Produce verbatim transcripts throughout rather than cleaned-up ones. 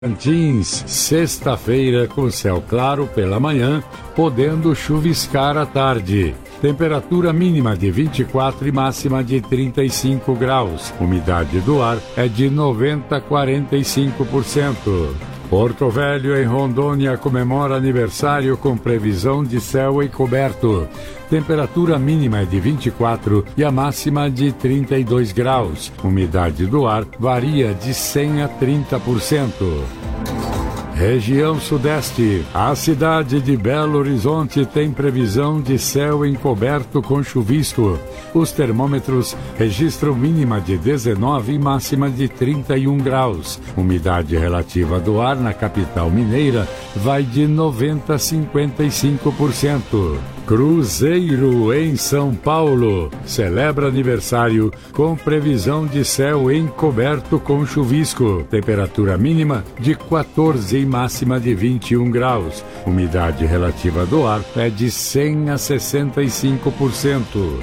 Tocantins, sexta-feira com céu claro pela manhã, podendo chuviscar à tarde. Temperatura mínima de vinte e quatro e máxima de trinta e cinco graus. Umidade do ar é de noventa a quarenta e cinco por cento. Porto Velho, em Rondônia, comemora aniversário com previsão de céu encoberto. Temperatura mínima é de vinte e quatro e a máxima de trinta e dois graus. Umidade do ar varia de cem a trinta por cento. Região Sudeste. A cidade de Belo Horizonte tem previsão de céu encoberto com chuvisco. Os termômetros registram mínima de dezenove e máxima de trinta e um graus. Umidade relativa do ar na capital mineira vai de noventa a cinquenta e cinco por cento. Cruzeiro, em São Paulo, celebra aniversário com previsão de céu encoberto com chuvisco. Temperatura mínima de quatorze e máxima de vinte e um graus. Umidade relativa do ar é de cem a sessenta e cinco por cento.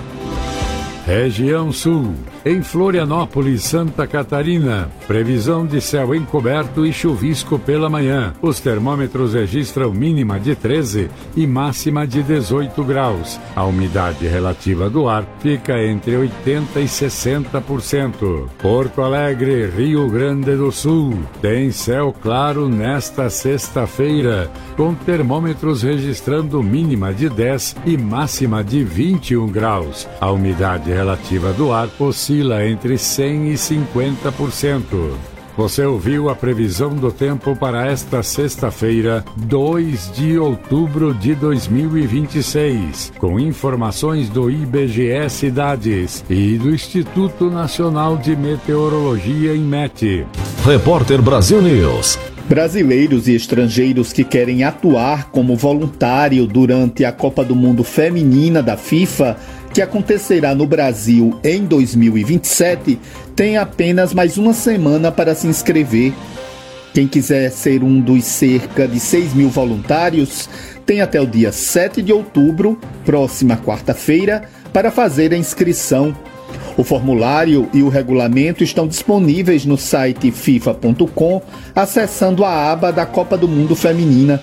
Região Sul. Em Florianópolis, Santa Catarina, previsão de céu encoberto e chuvisco pela manhã. Os termômetros registram mínima de treze e máxima de dezoito graus. A umidade relativa do ar fica entre oitenta e sessenta por cento. Porto Alegre, Rio Grande do Sul, tem céu claro nesta sexta-feira, com termômetros registrando mínima de dez e máxima de vinte e um graus. A umidade relativa do ar oscila entre cem e cinquenta por cento. Você ouviu a previsão do tempo para esta sexta-feira, dois de outubro de dois mil e vinte e seis, com informações do I B G E Cidades e do Instituto Nacional de Meteorologia, INMET. Repórter Brasil News. Brasileiros e estrangeiros que querem atuar como voluntário durante a Copa do Mundo Feminina da FIFA, que acontecerá no Brasil em dois mil e vinte e sete, têm apenas mais uma semana para se inscrever. Quem quiser ser um dos cerca de seis mil voluntários tem até o dia sete de outubro, próxima quarta-feira, para fazer a inscrição. O formulário e o regulamento estão disponíveis no site fifa ponto com, acessando a aba da Copa do Mundo Feminina.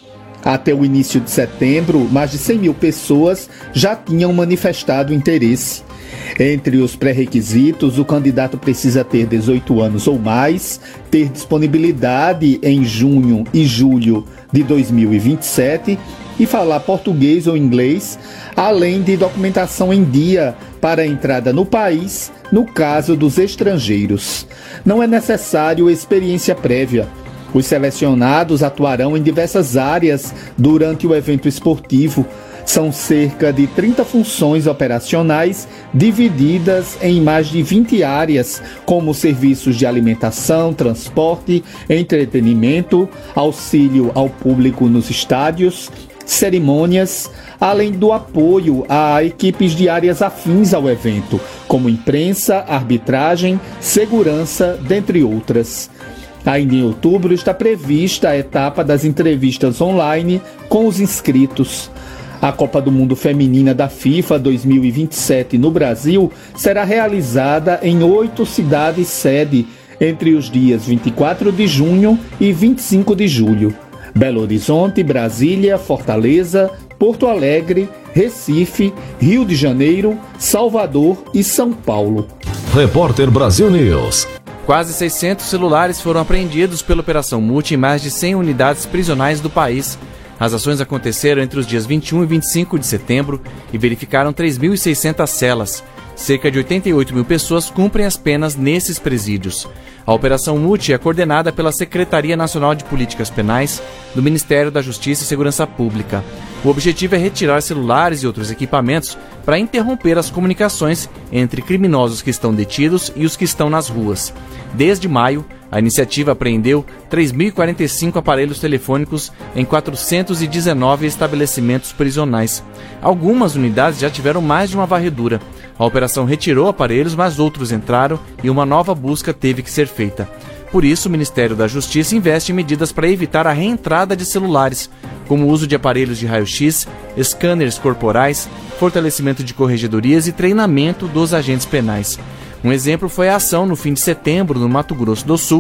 Até o início de setembro, mais de cem mil pessoas já tinham manifestado interesse. Entre os pré-requisitos, o candidato precisa ter dezoito anos ou mais, ter disponibilidade em junho e julho de dois mil e vinte e sete e falar português ou inglês, além de documentação em dia para a entrada no país, no caso dos estrangeiros. Não é necessário experiência prévia. Os selecionados atuarão em diversas áreas durante o evento esportivo. São cerca de trinta funções operacionais divididas em mais de vinte áreas, como serviços de alimentação, transporte, entretenimento, auxílio ao público nos estádios, cerimônias, além do apoio a equipes de áreas afins ao evento, como imprensa, arbitragem, segurança, dentre outras. Ainda em outubro está prevista a etapa das entrevistas online com os inscritos. A Copa do Mundo Feminina da FIFA dois mil e vinte e sete no Brasil será realizada em oito cidades sede entre os dias vinte e quatro de junho e vinte e cinco de julho. Belo Horizonte, Brasília, Fortaleza, Porto Alegre, Recife, Rio de Janeiro, Salvador e São Paulo. Repórter Brasil News. Quase seiscentos celulares foram apreendidos pela Operação Multi em mais de cem unidades prisionais do país. As ações aconteceram entre os dias vinte e um e vinte e cinco de setembro e verificaram três mil e seiscentas celas. Cerca de oitenta e oito mil pessoas cumprem as penas nesses presídios. A Operação Multi é coordenada pela Secretaria Nacional de Políticas Penais do Ministério da Justiça e Segurança Pública. O objetivo é retirar celulares e outros equipamentos para interromper as comunicações entre criminosos que estão detidos e os que estão nas ruas. Desde maio, a iniciativa apreendeu três mil e quarenta e cinco aparelhos telefônicos em quatrocentos e dezenove estabelecimentos prisionais. Algumas unidades já tiveram mais de uma varredura. A operação retirou aparelhos, mas outros entraram e uma nova busca teve que ser feita. Por isso, o Ministério da Justiça investe em medidas para evitar a reentrada de celulares, como o uso de aparelhos de raio-x, scanners corporais, fortalecimento de corregedorias e treinamento dos agentes penais. Um exemplo foi a ação no fim de setembro no Mato Grosso do Sul,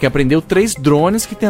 que apreendeu três drones que